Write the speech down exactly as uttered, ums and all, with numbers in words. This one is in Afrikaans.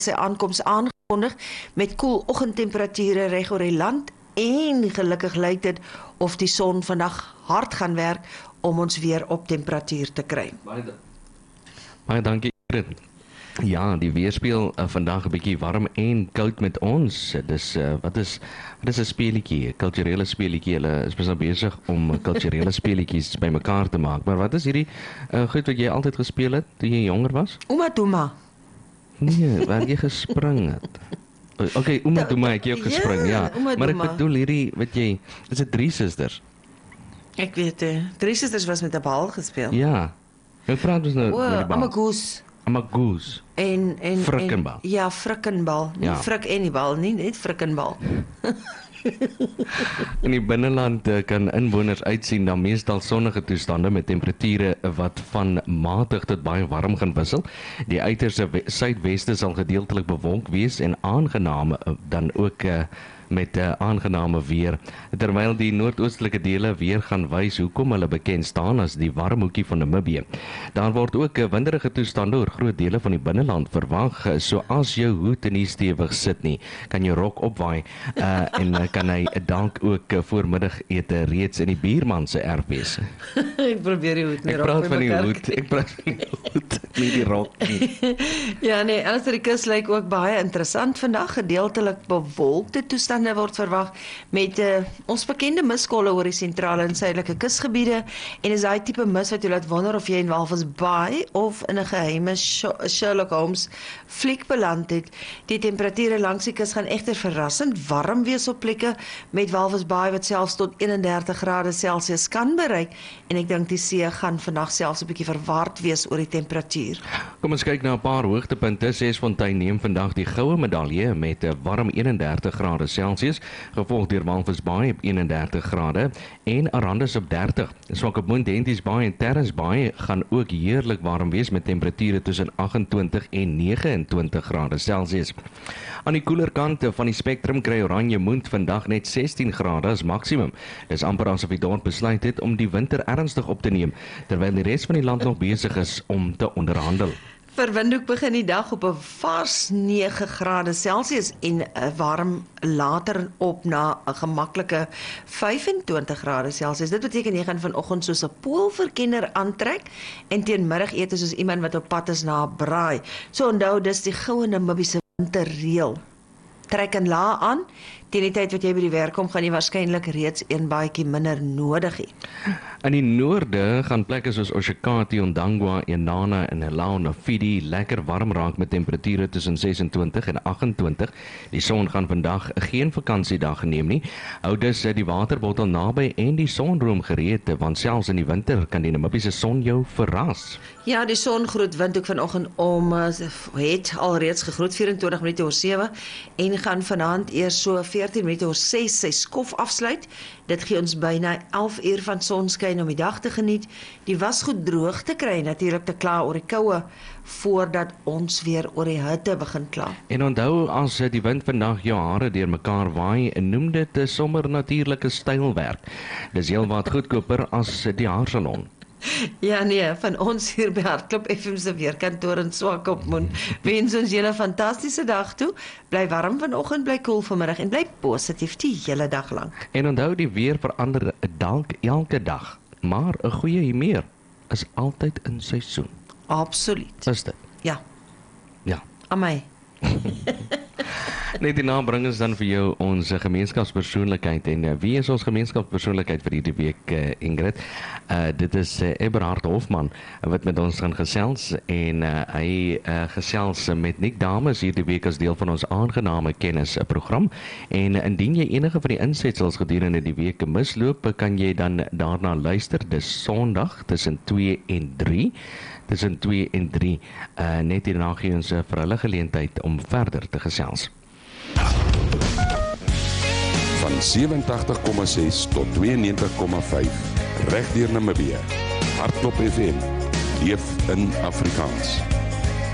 sy aankoms aangekondig met koel oggendtemperature reg oor die land en gelukkig lyk dit of die son vandag hard gaan werk om ons weer op temperatuur te kry. Baie, baie dankie, Ingrid. Ja, die weerspieël uh, vandag 'n bietjie warm en koud met ons. Dis uh, wat is wat is 'n speletjie, 'n kulturele speletjie. Hulle is besig besig om kulturele speletjies bymekaar te maak. Maar wat is hierdie uh, goed wat jy altyd gespeel het toe jy jonger was? Uma Duma. Nee, waar jy gespring het. Oké, okay, Uma Duma het jy ook gespring, ja. ja Maar ek bedoel hierdie wat jy, is dit drie susters? Ek weet, uh, drie susters was met 'n bal gespeel. Ja. Ek praat dus nou O, met die bal. Amagoes. Amagoes. En en Frikkenbal. En, ja, frikkenbal. Nie Ja. frik en die bal nie, net frikkenbal. In die binneland uh, kan inwoners uitsien na meestal sonnige toestande met temperature wat van matig tot baie warm gaan wissel. Die uiterste suidweste sal gedeeltelik bewolk wees en aangename uh, dan ook uh, met uh, aangename weer, terwyl die noordoostelike dele weer gaan wys hoekom hulle bekend staan as die warm hoekie van Namibië. Daar word ook uh, winderige toestande oor groot dele van die binneland verwag, uh, so as jou hoed nie stewig sit nie, kan jou rok opwaai uh, en uh, kan hy dalk ook uh, voormiddagete reeds in die buurman se erf wees. Ek probeer die hoed nie Ek rok praat by van die mekaar hoed, ek praat van die hoed, nie die rok nie. Ja nee, alles die kus lyk ook baie interessant vandag, gedeeltelik bewolkte toestande word verwag met uh, ons bekende miskolle oor die sentrale en suidelike kusgebiede en is daai tipe mis wat jy laat wonder of jy in Walvis Bay of in 'n geheime Sherlock Holmes fliek beland het. Die temperature langs die kus gaan egter verrassend warm wees op plekke met Walvis Bay wat selfs tot eenendertig grade Celsius kan bereik en ek dink die see gaan vandag selfs 'n bietjie verward wees oor die temperatuur. Kom ons kyk na 'n paar hoogtepunte. Sesfontein neem vandag die goue medalje met 'n warm eenendertig grade Celsius, gevolg deur Walvis Bay op eenendertig grade en Arandis op dertig. Swakopmund, Henties Bay en Terrace Bay gaan ook heerlik warm wees met temperature tussen agentwintig en negenentwintig grade Celsius. Aan die koeler kant van die spektrum kry Oranjemund vandag net sestien grade as maksimum. Dis amper asof die dorp besluit het om die winter ernstig op te neem, terwyl die res van die land nog besig is om te onderhandel. Vir Windhoek begin die dag op 'n vars nege grade Celsius en warm later op na 'n gemaklike vyfentwintig grade Celsius. Dit beteken jy gaan vanoggend soos 'n poolverkenner aantrek en teen middagete soos iemand wat op pad is na 'n braai. So onthou, dis die goue Namibiese winterreël. Trek en la aan. Teen die tyd wat jy by die werk kom, gaan jy waarskynlik reeds een baadjie minder nodig hê. In die noorde gaan plekke soos Oshakati, Ondangwa, Enana en Elau Nafidi lekker warm raak met temperature tussen sesentwintig en agentwintig. Die son gaan vandag geen vakansiedag neem nie. Hou dus die waterbottel naby en die sonroom gereed, want selfs in die winter kan die Namibiese son jou verras. Ja, die son groet Windhoek vanoggend om het alreeds gegroet vyf-en-twintig minute oor sewe en gaan vanaand eers so veertien minute oor ses sy skof afsluit. Dit gee ons byna elf uur van sonskyn om die dag te geniet. Die was goed droog te kry, natuurlik te kla oor die koue voordat ons weer oor die hitte begin kla. En onthou, as die wind vandag jou hare deur mekaar waai, noem dit 'n sommer natuurlike stylwerk. Dis heelwat goedkoper as die haarsalon. Ja nee, van ons hier by Hartklop F M se weerkantoor in Swakopmund wens ons julle 'n fantastiese dag toe. Bly warm vanoggend, bly koel vanmiddag en bly positief die hele dag lank. En onthou, die weer verander dalk elke dag, maar 'n goeie humeur is altyd in seisoen. Absoluut. Is dit? Ja. Ja. Amai. Net hierna bring ons dan vir jou ons gemeenskapspersoonlikheid. En uh, wie is ons gemeenskapspersoonlikheid vir hierdie week, uh, Ingrid? Uh, dit is uh, Eberhard Hofman uh, wat met ons gaan gesels en uh, hy uh, gesels met Nick Dames hierdie week as deel van ons aangename kennis uh, program. En uh, indien jy enige van die insetsels gedurende die week misloop, kan jy dan daarna luister. Dis Sondag tussen twee en drie. Tussen twee en drie. Uh, net hierna gee ons uh, vir hulle geleentheid om verder te gesels. Van sewentig komma ses tot tweeënnegentig komma vyf reg deur Namibië. Hartklop F M. Leef in Afrikaans.